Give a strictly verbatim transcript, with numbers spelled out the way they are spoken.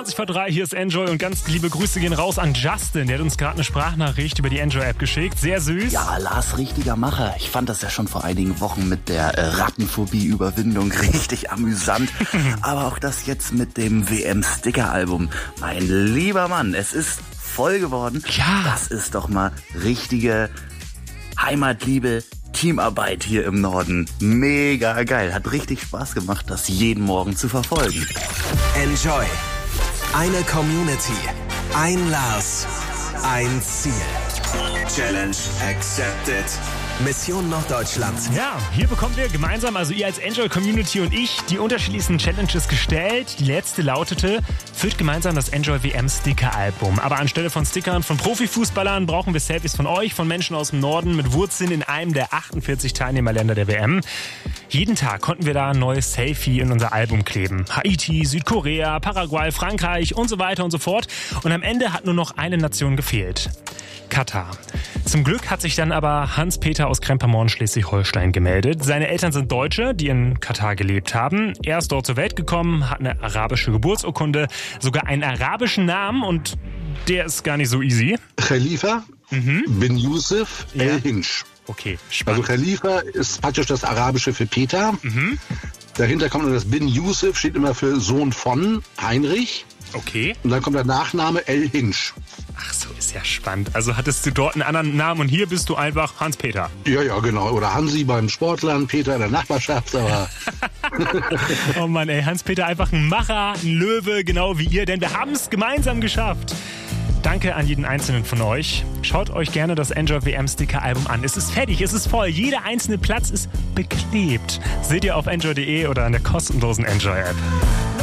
zwanzig vor drei, hier ist Enjoy und ganz liebe Grüße gehen raus an Justin. Der hat uns gerade eine Sprachnachricht über die Enjoy-App geschickt. Sehr süß. Ja, Lars, richtiger Macher. Ich fand das ja schon vor einigen Wochen mit der äh, Rattenphobie-Überwindung richtig amüsant. Aber auch das jetzt mit dem W M-Sticker-Album. Mein lieber Mann, es ist voll geworden. Ja. Das ist doch mal richtige Heimatliebe, Teamarbeit hier im Norden. Mega geil. Hat richtig Spaß gemacht, das jeden Morgen zu verfolgen. Enjoy. Eine Community. Ein Lars. Ein Ziel. Challenge accepted. Mission Norddeutschland. Ja, hier bekommt ihr gemeinsam, also ihr als Enjoy-Community und ich, die unterschiedlichsten Challenges gestellt. Die letzte lautete, füllt gemeinsam das Enjoy-W M-Sticker-Album. Aber anstelle von Stickern von Profifußballern brauchen wir Selfies von euch, von Menschen aus dem Norden mit Wurzeln in einem der achtundvierzig Teilnehmerländer der W M. Jeden Tag konnten wir da ein neues Selfie in unser Album kleben. Haiti, Südkorea, Paraguay, Frankreich und so weiter und so fort. Und am Ende hat nur noch eine Nation gefehlt. Katar. Zum Glück hat sich dann aber Hans-Peter aus Krempermorn, Schleswig-Holstein gemeldet. Seine Eltern sind Deutsche, die in Katar gelebt haben. Er ist dort zur Welt gekommen, hat eine arabische Geburtsurkunde, sogar einen arabischen Namen und der ist gar nicht so easy. Khalifa mhm. bin Yusuf ja. El-Hinsch. Okay, spannend. Also Khalifa ist praktisch das Arabische für Peter. Mhm. Dahinter kommt noch das Bin Yusuf, steht immer für Sohn von Heinrich. Okay. Und dann kommt der Nachname El-Hinsch. Ach so, ist ja spannend. Also hattest du dort einen anderen Namen und hier bist du einfach Hans-Peter. Ja, ja, genau. Oder Hansi beim Sportlern, Peter in der Nachbarschaft. Aber oh Mann, ey, Hans-Peter einfach ein Macher, ein Löwe, genau wie ihr, denn wir haben es gemeinsam geschafft. Danke an jeden einzelnen von euch. Schaut euch gerne das Enjoy W M-Sticker-Album an. Es ist fertig, es ist voll. Jeder einzelne Platz ist beklebt. Seht ihr auf enjoy punkt de oder in der kostenlosen Enjoy-App.